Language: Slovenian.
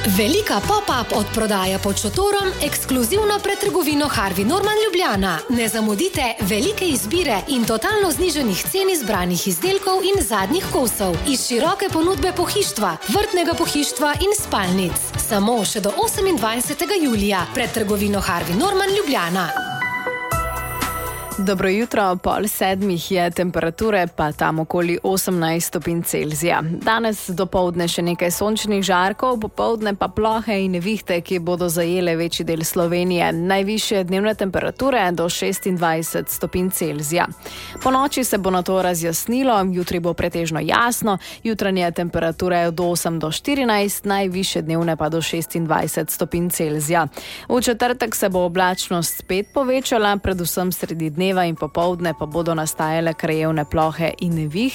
Velika pop-up odprodaja pod šotorom ekskluzivno pred trgovino Harvey Norman Ljubljana. Ne zamudite velike izbire in totalno znižanih cen izbranih izdelkov in zadnjih kosov iz široke ponudbe pohištva, vrtnega pohištva in spalnic. Samo še do 28. julija pred trgovino Harvey Norman Ljubljana. Dobro jutro, 6:30 je temperature, pa tam okoli 18 stopinj Celzija. Danes dopoldne še nekaj sončnih žarkov, popoldne pa plohe in nevihte, ki bodo zajele večji del Slovenije. Najvišje dnevne temperature do 26 stopinj Celzija. Po noči se bo nato razjasnilo, jutri bo pretežno jasno, jutranje temperature od 8 do 14, najvišje dnevne pa do 26 stopinj Celzija. V četrtek se bo oblačnost spet povečala, predvsem sredi dneva in popoldne pa bodo nastajale krajevne plohe in nevihte.